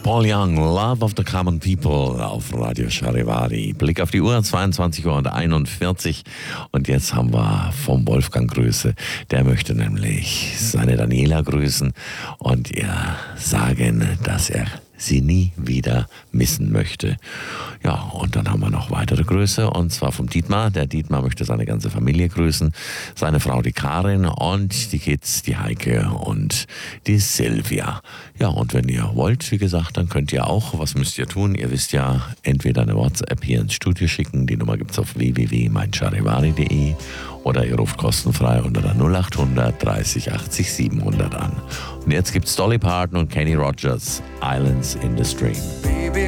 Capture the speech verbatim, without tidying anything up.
Paul Young, Love of the Common People auf Radio Charivari. Blick auf die Uhr, zweiundzwanzig Uhr einundvierzig. Und jetzt haben wir vom Wolfgang Grüße. Der möchte nämlich seine Daniela grüßen und ihr sagen, dass er sie nie wieder missen möchte. Ja, und dann haben wir noch weitere Grüße, und zwar vom Dietmar. Der Dietmar möchte seine ganze Familie grüßen, seine Frau, die Karin, und die Kids, die Heike und die Silvia. Ja, und wenn ihr wollt, wie gesagt, dann könnt ihr auch, was müsst ihr tun? Ihr wisst ja, entweder eine WhatsApp hier ins Studio schicken, die Nummer gibt's auf w w w punkt mein charivari punkt de, oder ihr ruft kostenfrei unter der null acht hundert dreißig achtzig siebenhundert an. Und jetzt gibt's Dolly Parton und Kenny Rogers, Islands in the Stream. Baby,